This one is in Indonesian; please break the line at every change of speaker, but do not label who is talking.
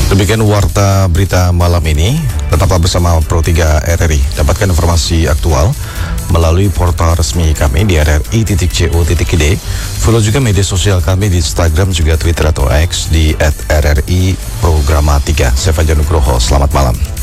Demikian warta berita malam ini. Tetaplah bersama Pro 3 RRI. Dapatkan informasi aktual melalui portal resmi kami di rri.co.id. Follow juga media sosial kami di Instagram juga Twitter atau X di @rri Programa 3. Saya Fajar Nugroho. Selamat malam.